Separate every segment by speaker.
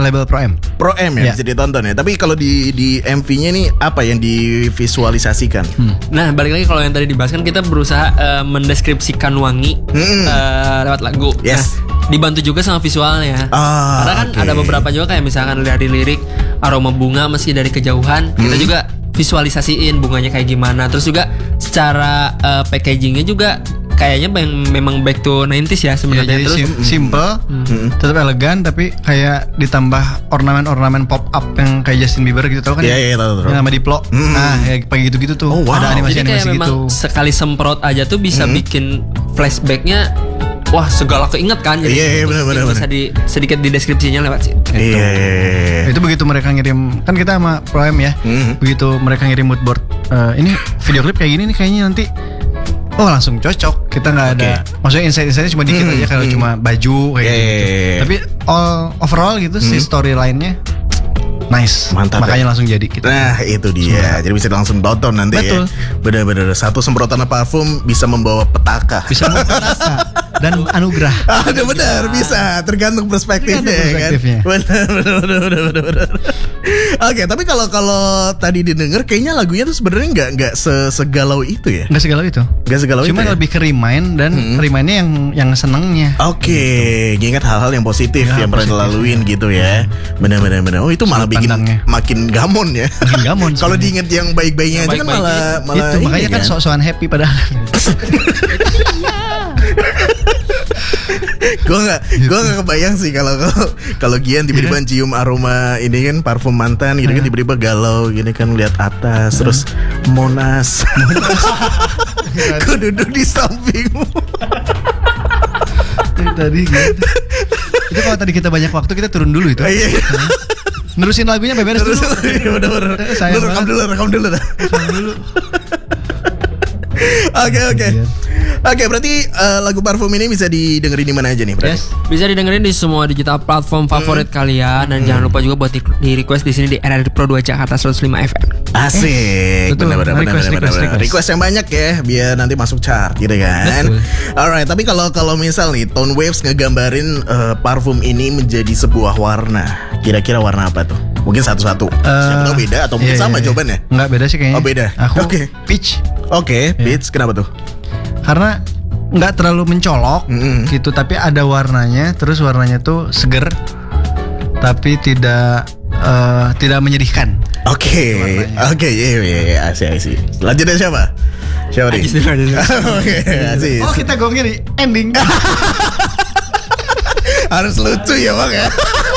Speaker 1: label Pro M.
Speaker 2: Pro M ya, bisa ditonton ya. Tapi kalau di MV-nya nih apa yang divisualisasikan?
Speaker 3: Nah, balik lagi kalau yang tadi dibahas kan kita berusaha mendeskripsikan wangi lewat lagu.
Speaker 2: Yes.
Speaker 3: Nah, dibantu juga sama visualnya. Karena kan ada beberapa juga kayak misalkan dari lirik aroma bunga meski dari kejauhan, kita juga visualisasiin bunganya kayak gimana. Terus juga secara packagingnya juga kayaknya memang back to 90s ya sebenarnya.
Speaker 1: Jadi
Speaker 3: Terus
Speaker 1: simple, tetap elegan, tapi kayak ditambah ornamen-ornamen pop up yang kayak Justin Bieber gitu, tau kan?
Speaker 2: Iya, tahu.
Speaker 1: Yang nama Diplo. Nah, ya kayak gitu-gitu tuh. Ada
Speaker 3: jadi kayak
Speaker 1: animasi-animasi
Speaker 3: memang
Speaker 1: gitu.
Speaker 3: sekali semprot aja tuh bisa bikin flashbacknya. Wah, segala keinget kan. Jadi
Speaker 2: Iya, benar.
Speaker 3: bisa sedikit di deskripsinya lewat sih.
Speaker 2: Iya.
Speaker 1: Itu begitu mereka ngirim, kan kita sama Pro M ya. Begitu mereka ngirim mood board, ini video klip kayak gini nih kayaknya nanti. Oh, langsung cocok. Kita nggak ada, maksudnya insight-insightnya cuma dikit aja, kalau cuma baju kayak gitu. Tapi overall gitu si storyline-nya nice.
Speaker 2: Mantap.
Speaker 1: Makanya langsung jadi gitu.
Speaker 2: Nah, itu dia. Jadi bisa langsung tonton nanti.
Speaker 1: Betul.
Speaker 2: Ya. Bener-bener satu semprotan parfum bisa membawa petaka.
Speaker 1: Bisa merasa dan anugerah.
Speaker 2: Ada benar, bisa tergantung perspektifnya, kan. Benar. Oke, tapi kalau tadi didengar kayaknya lagunya tuh sebenarnya nggak segalau itu ya.
Speaker 1: Nggak segalau itu.
Speaker 2: Nggak segalau
Speaker 1: Cuma
Speaker 2: itu.
Speaker 1: lebih ke remind dan remind-nya yang senengnya.
Speaker 2: Oke, ingat hal-hal yang positif yang pernah dilaluin gitu ya. Benar. Oh, itu malah bikin makin gamon ya.
Speaker 1: Makin gamon.
Speaker 2: Kalau diinget yang baik-baiknya aja kan malah
Speaker 1: itu makanya kan sok-sokan happy padahal.
Speaker 2: Gue nggak kebayang sih kalau Gian tiba-tiba cium aroma ini kan parfum mantan gitu kan, tiba-tiba galau gini kan lihat atas terus Monas. Gue duduk di sampingmu.
Speaker 1: Tadi gitu. Itu kalau tadi kita banyak waktu, kita turun dulu itu.
Speaker 2: Iya.
Speaker 1: Nerusin lagunya beres dulu.
Speaker 2: Bener. Rekam dulu. Oke, berarti lagu parfum ini bisa didengerin di mana aja nih, berarti?
Speaker 1: Yes.
Speaker 3: Bisa didengerin di semua digital platform favorit kalian, dan jangan lupa juga buat di request di sini di RRI Pro 2 Jakarta 105 FM.
Speaker 2: Asik, benar. Request yang banyak ya, biar nanti masuk chart gitu kan. Alright, tapi kalau misal nih Tone Waves ngegambarin parfum ini menjadi sebuah warna, kira-kira warna apa tuh? Mungkin satu-satu. Siapa tahu beda atau mungkin sama jawabannya?
Speaker 1: Enggak, beda sih kayaknya.
Speaker 2: Oh, beda.
Speaker 1: Aku
Speaker 2: peach. Peach. Kenapa tuh?
Speaker 1: Karena nggak terlalu mencolok gitu, tapi ada warnanya. Terus warnanya tuh seger, tapi tidak menyedihkan.
Speaker 2: Oke, iya, asik. Lanjut dari siapa? Siapa nih? Oke, asik.
Speaker 1: Oh, kita gongnya di ending.
Speaker 2: Harus lucu ya bang ya.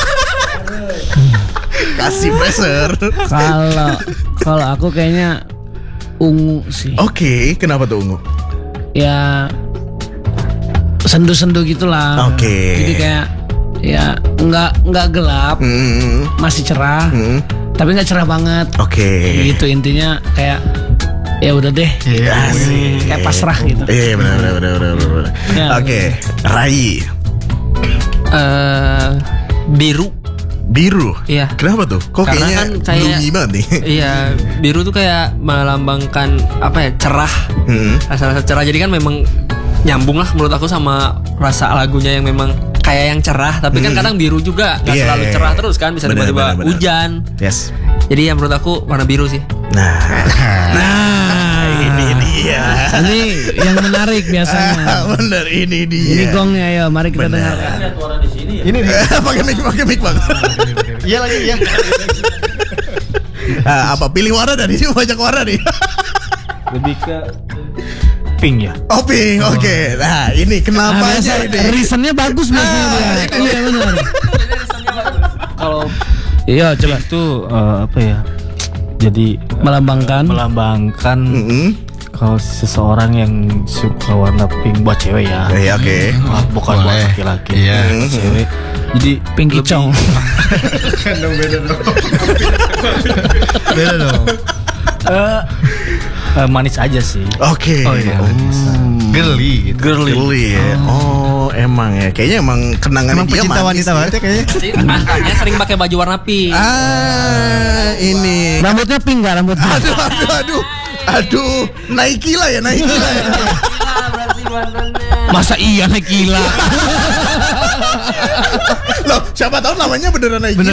Speaker 2: Kasih pressure.
Speaker 4: Kalau aku kayaknya ungu sih.
Speaker 2: Oke, kenapa tuh ungu?
Speaker 4: Ya sendu-sendu gitulah.
Speaker 2: Oke.
Speaker 4: Jadi kayak ya nggak gelap, masih cerah, tapi nggak cerah banget.
Speaker 2: Oke.
Speaker 4: Gitu intinya, kayak ya udah deh. Kayak pasrah gitu.
Speaker 2: Iya, benar.
Speaker 4: Ya,
Speaker 2: Oke, Rai. Biru.
Speaker 3: Iya.
Speaker 2: Kenapa tuh? Kok
Speaker 3: Karena
Speaker 2: kayaknya
Speaker 3: kan kayak
Speaker 2: gloomy banget nih?
Speaker 3: Iya, biru tuh kayak melambangkan apa ya, cerah. Rasa-rasa cerah. Jadi kan memang nyambung lah menurut aku sama rasa lagunya yang memang kayak yang cerah. Tapi kan kadang biru juga nggak selalu cerah terus kan, bisa tiba-tiba hujan.
Speaker 2: Yes.
Speaker 3: Jadi ya menurut aku warna biru sih.
Speaker 2: Nah, ini dia.
Speaker 4: Ini yang menarik biasanya.
Speaker 2: Bener, ini dia.
Speaker 4: Ini gongnya, ayo mari kita dengarkan.
Speaker 1: Ini dia.
Speaker 2: Pakai mic bang.
Speaker 1: Iya lagi ya.
Speaker 2: Apa pilih warna dari ini, banyak warna nih.
Speaker 5: Lebih ke pink ya.
Speaker 2: Oh, pink, oke. Nah ini kenapa aja ini?
Speaker 4: Reasonnya bagus biasanya dia. Iya benar.
Speaker 5: Kalau
Speaker 4: Iya coba.
Speaker 5: itu apa ya? Jadi
Speaker 4: Melambangkan.
Speaker 5: Kalau seseorang yang suka warna pink buat cewek ya.
Speaker 2: Iya, oke.
Speaker 5: Bukan buat laki-laki.
Speaker 1: Iya.
Speaker 5: Cewek. Jadi
Speaker 4: Pink Icong.
Speaker 1: Beda dong.
Speaker 5: Manis aja sih.
Speaker 2: Oke.
Speaker 1: Oh iya. Girly gitu.
Speaker 2: Girly ya. Oh, emang ya. Kayaknya emang kenangan
Speaker 1: Emang
Speaker 2: dia
Speaker 1: pecinta
Speaker 2: manis
Speaker 1: wanita
Speaker 2: ya.
Speaker 1: banget ya kayaknya.
Speaker 3: Makanya sering pakai baju warna pink.
Speaker 2: Ini.
Speaker 4: Rambutnya pink nggak rambutnya?
Speaker 2: Aduh, Nike lah ya.
Speaker 4: Masa iya naik gila?
Speaker 2: Loh, siapa tahu namanya beneran Nike.